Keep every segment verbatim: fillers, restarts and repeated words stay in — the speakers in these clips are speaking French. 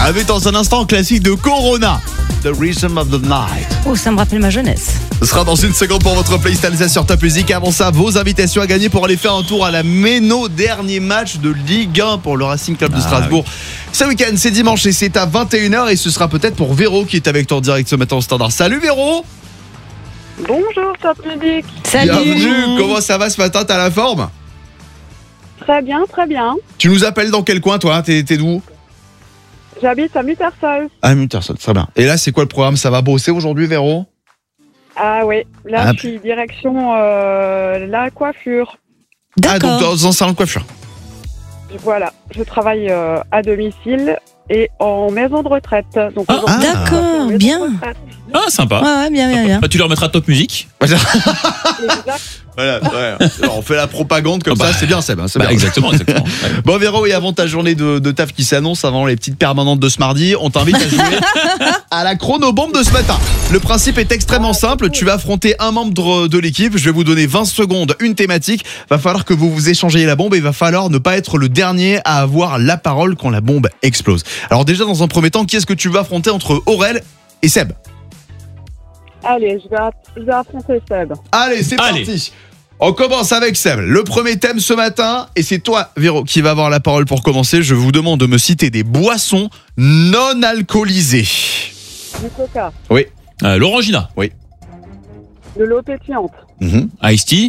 Avec dans un instant un classique de Corona, The Rhythm of the Night. Oh, ça me rappelle ma jeunesse. Ce sera dans une seconde pour votre playlist Alsace sur Top Music. Avant ça, vos invitations à gagner pour aller faire un tour à la Méno, dernier match de Ligue un pour le Racing Club de Strasbourg. Ah, oui. Ce week-end, c'est dimanche et c'est à vingt et une heures et ce sera peut-être pour Véro qui est avec toi en direct ce matin au Standard. Salut Véro. Bonjour Top Music. Salut. Bienvenue. Comment ça va ce matin? T'as la forme? Très bien, très bien. Tu nous appelles dans quel coin toi? T'es, t'es d'où? J'habite à Muttersol. Ah, Muttersol, très bien. Et là, c'est quoi le programme? Ça va bosser aujourd'hui, Véro? Ah oui, là Ah. je suis direction euh, la coiffure. Ah, donc D'accord. dans un salon de coiffure. Voilà, je travaille euh, à domicile et en maison de retraite. Donc Ah, aujourd'hui, ah. je suis en D'accord, maison de bien. retraite. Ah, sympa. Ouais, ouais, bien, bien, bien. Ah, tu leur mettras Top Music. Exact. Voilà, ouais. Alors, on fait la propagande comme Ah bah. ça, c'est bien, Seb. Hein, c'est Bah, bien. exactement, exactement. Ouais. Bon, Véro, et avant ta journée de, de taf qui s'annonce, avant les petites permanentes de ce mardi, on t'invite à jouer à la chronobombe de ce matin. Le principe est extrêmement simple. Tu vas affronter un membre de l'équipe. Je vais vous donner vingt secondes, une thématique. Va falloir que vous vous échangez la bombe et va falloir ne pas être le dernier à avoir la parole quand la bombe explose. Alors, déjà, dans un premier temps, qui est-ce que tu vas affronter entre Aurel et Seb? Allez, je vais, aff- je vais affronter Seb. Allez, c'est Allez. parti. On commence avec Seb. Le premier thème ce matin, et c'est toi, Véro, qui va avoir la parole pour commencer. Je vous demande de me citer des boissons non alcoolisées. Du coca, Oui. Euh, L'Orangina. de l'eau pétillante, Mhm. Ice Tea.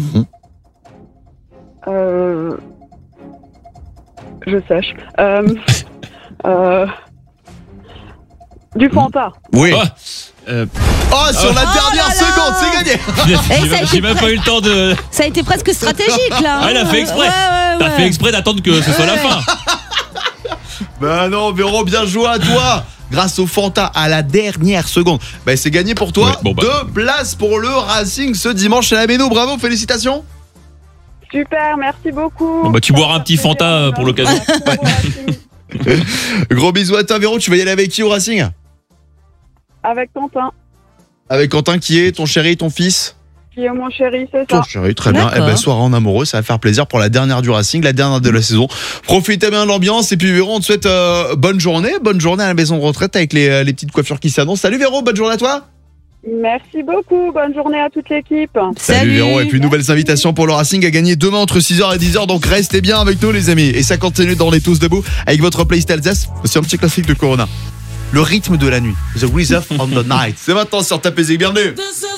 euh, je sèche, euh, euh, du Fanta. Oui. Oh, euh, Oh, sur la Oh dernière là là. seconde, c'est gagné. j'ai ça a été j'ai même pas eu le temps de. Ça a été presque stratégique là. Ah, elle a fait exprès. Ouais, ouais, T'as ouais. fait exprès d'attendre que ce soit la Ouais. fin. Ben non, Véro, bien joué à toi. Grâce au Fanta à la dernière seconde. Ben c'est gagné pour toi. Ouais, bon bah. Deux places pour le Racing ce dimanche à la Méno. Bravo, félicitations. Super, merci beaucoup. Bon, bah, tu boiras un petit Fanta, euh, pour l'occasion. Gros bisous à toi, Véro. Tu vas y aller avec qui au Racing? Avec Quentin, Avec Quentin qui est ton chéri, ton fils? qui est mon chéri, c'est Ton ça. chéri, très bien. Eh D'accord. ben, soirée en amoureux, ça va faire plaisir pour la dernière du Racing, la dernière de la saison. Profitez bien de l'ambiance et puis Véro, on te souhaite euh, bonne journée, bonne journée à la maison de retraite avec les, euh, les petites coiffures qui s'annoncent. Salut Véro, bonne journée à toi. Merci beaucoup, bonne journée à toute l'équipe. Salut Véro, et puis nouvelles invitations pour le Racing à gagner demain entre six heures et dix heures, donc restez bien avec nous les amis. Et ça continue dans les tous debout avec votre playlist Alsace, c'est un petit classique de Corona. Le rythme de la nuit, The Rhythm of the Night. C'est maintenant sur Top Music, bienvenue.